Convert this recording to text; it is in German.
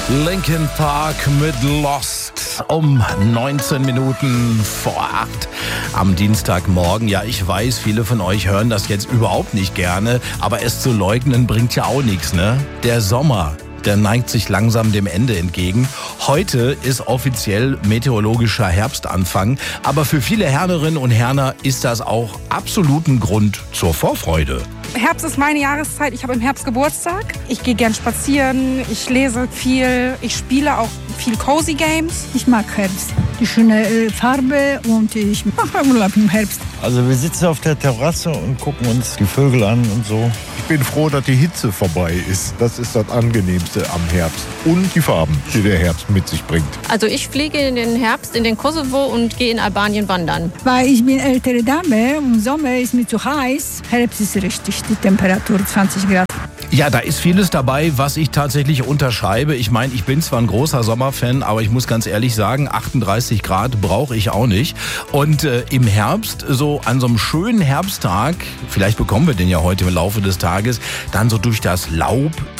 Linkin Park mit Lost um 19 Minuten vor 8 am Dienstagmorgen. Ja, ich weiß, viele von euch hören das jetzt überhaupt nicht gerne, aber es zu leugnen bringt ja auch nichts, ne? Der Sommer, der neigt sich langsam dem Ende entgegen. Heute ist offiziell meteorologischer Herbstanfang, aber für viele Hernerinnen und Herner ist das auch absoluten Grund zur Vorfreude. Herbst ist meine Jahreszeit. Ich habe im Herbst Geburtstag. Ich gehe gern spazieren, ich lese viel, ich spiele auch viel Cozy Games. Ich mag Herbst. Die schöne Farbe und ich mache Urlaub im Herbst. Also wir sitzen auf der Terrasse und gucken uns die Vögel an und so. Ich bin froh, dass die Hitze vorbei ist. Das ist das Angenehmste am Herbst. Und die Farben, die der Herbst mit sich bringt. Also ich fliege in den Herbst in den Kosovo und gehe in Albanien wandern. Weil ich bin ältere Dame und Sommer ist mir zu heiß. Herbst ist richtig, die Temperatur 20 Grad. Ja, da ist vieles dabei, was ich tatsächlich unterschreibe. Ich meine, ich bin zwar ein großer Sommerfan, aber ich muss ganz ehrlich sagen, 38 Grad brauche ich auch nicht. Und im Herbst, so an so einem schönen Herbsttag, vielleicht bekommen wir den ja heute im Laufe des Tages, dann so durch das Laub